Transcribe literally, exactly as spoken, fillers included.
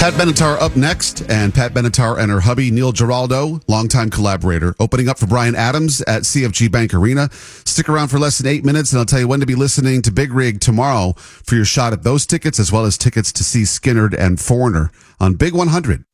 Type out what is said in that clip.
Pat Benatar up next, and Pat Benatar and her hubby, Neil Giraldo, longtime collaborator, opening up for Bryan Adams at C F G Bank Arena. Stick around for less than eight minutes, and I'll tell you when to be listening to Big Rig tomorrow for your shot at those tickets, as well as tickets to see Skinnerd and Foreigner on Big one hundred.